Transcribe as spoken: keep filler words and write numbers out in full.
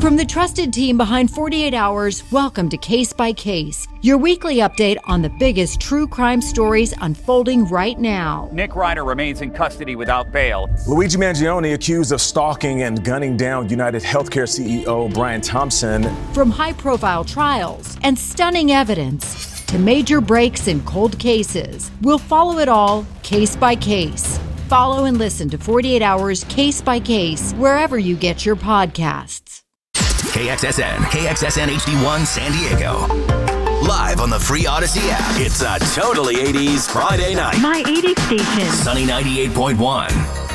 From the trusted team behind forty-eight hours, welcome to Case by Case, your weekly update on the biggest true crime stories unfolding right now. Nick Ryder remains in custody without bail. Luigi Mangione accused of stalking and gunning down United Healthcare C E O Brian Thompson. From high-profile trials and stunning evidence to major breaks in cold cases, we'll follow it all case by case. Follow and listen to forty-eight hours Case by Case wherever you get your podcasts. K X S N, K X S N H D one San Diego. Live on the free Odyssey app. It's a totally eighties Friday night. My eighties station. Sunny ninety-eight point one.